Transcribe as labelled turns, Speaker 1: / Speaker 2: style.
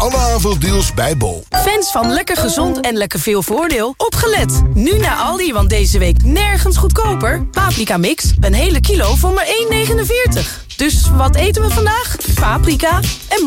Speaker 1: alle aanvoerdeals bij Bol.
Speaker 2: Fans van lekker gezond en lekker veel voordeel, opgelet. Nu naar Aldi, want deze week nergens goedkoper. Paprika mix, een hele kilo voor maar €1,49. Dus wat eten we vandaag? Paprika en